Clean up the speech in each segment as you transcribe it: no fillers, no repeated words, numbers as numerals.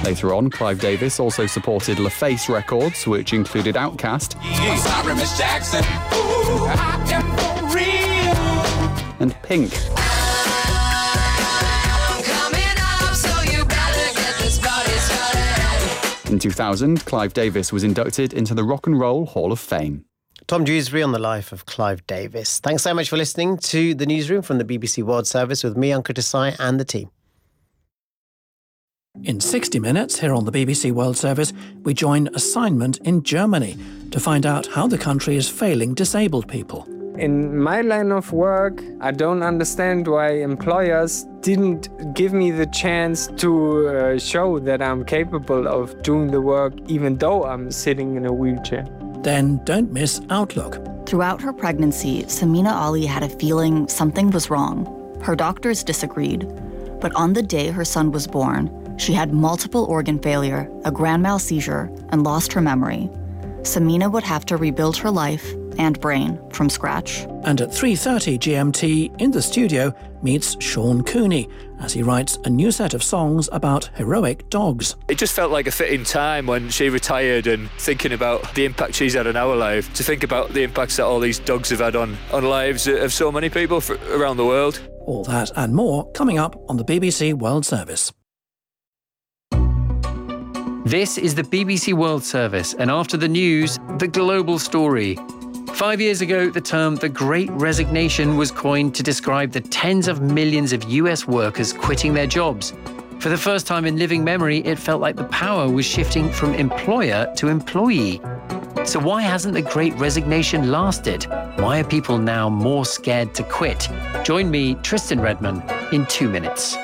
Later on, Clive Davis also supported LaFace Records, which included Outkast Sorry, Miss Jackson. Ooh, I am for real. And Pink. In 2000, Clive Davis was inducted into the Rock and Roll Hall of Fame. Tom Dewsbury on the life of Clive Davis. Thanks so much for listening to The Newsroom from the BBC World Service with me, Ankur Desai, and the team. In 60 Minutes, here on the BBC World Service, we join Assignment in Germany to find out how the country is failing disabled people. In my line of work, I don't understand why employers didn't give me the chance to show that I'm capable of doing the work even though I'm sitting in a wheelchair. Then don't miss Outlook. Throughout her pregnancy, Samina Ali had a feeling something was wrong. Her doctors disagreed, but on the day her son was born, she had multiple organ failure, a grand mal seizure, and lost her memory. Samina would have to rebuild her life and brain from scratch. And at 3:30 GMT, in the studio, meets Sean Cooney as he writes a new set of songs about heroic dogs. It just felt like a fitting time when she retired, and thinking about the impact she's had on our life, to think about the impacts that all these dogs have had on lives of so many people around the world. All that and more coming up on the BBC World Service. This is the BBC World Service, and after the news, the global story. 5 years ago, the term the Great Resignation was coined to describe the tens of millions of US workers quitting their jobs. For the first time in living memory, it felt like the power was shifting from employer to employee. So why hasn't the Great Resignation lasted? Why are people now more scared to quit? Join me, Tristan Redman, in 2 minutes.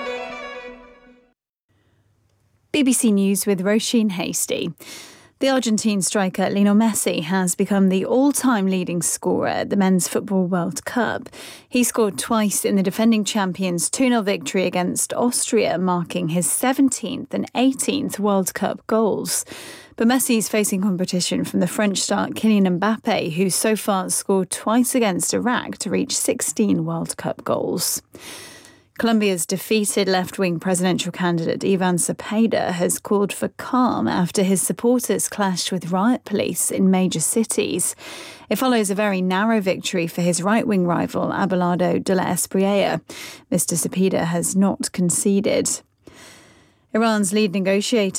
BBC News with Roisin Hasty. The Argentine striker Lionel Messi has become the all-time leading scorer at the Men's Football World Cup. He scored twice in the defending champions' 2-0 victory against Austria, marking his 17th and 18th World Cup goals. But Messi's facing competition from the French star Kylian Mbappe, who so far scored twice against Iraq to reach 16 World Cup goals. Colombia's defeated left-wing presidential candidate Ivan Cepeda has called for calm after his supporters clashed with riot police in major cities. It follows a very narrow victory for his right-wing rival Abelardo de la Espriella. Mr. Cepeda has not conceded. Iran's lead negotiator